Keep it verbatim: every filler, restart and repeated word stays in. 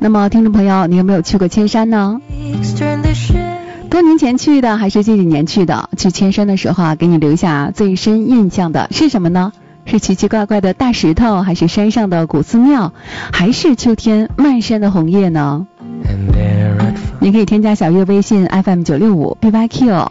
那么听众朋友，你有没有去过千山呢？多年前去的还是这几年去的？去千山的时候啊，给你留下最深印象的是什么呢？是奇奇怪怪的大石头，还是山上的古寺庙，还是秋天漫山的红叶呢？你可以添加小月微信 F M 九六五 B Y Q